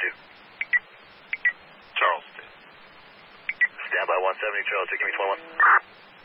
Charleston. Stand by 170, Charlie, give me 21.